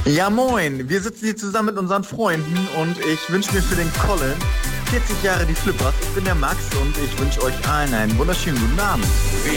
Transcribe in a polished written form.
Ja, moin. Wir sitzen hier zusammen mit unseren Freunden und ich wünsche mir für den Colin 40 Jahre die Flippers. Ich bin der Max und ich wünsche euch allen einen wunderschönen guten Abend. Wir